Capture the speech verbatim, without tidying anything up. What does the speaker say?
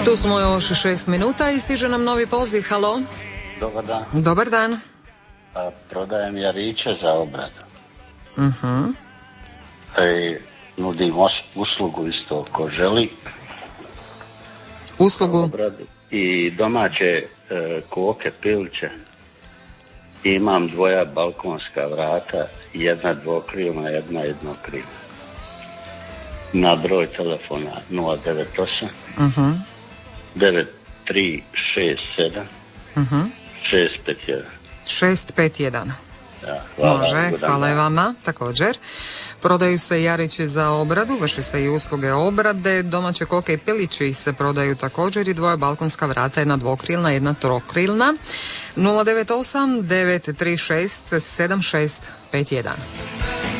Tu smo još šest minuta i stiže nam novi poziv. Halo? Dobar dan. Dobar dan. A, prodajem jariće za obradu. Uh-huh. E, nudim os- uslugu isto ko želi. Uslugu? Obradu. I domaće e, koke, piliće. Imam dvoja balkonska vrata, jedna dvokrilna, jedna jednokrilna. Na broj telefona nula devet osam Uh-huh. devet tri šest sedam Uh-huh. šest pet jedan. šest pet jedan. Ja, hvala, Može, hvala i dan. vama također. Prodaju se jarići za obradu, vrši se i usluge obrade, domaće koke i pilići se prodaju također i dvoje balkonska vrata, jedna dvokrilna, jedna trokrilna. nula devet osam devet tri šest sedam šest pet jedan.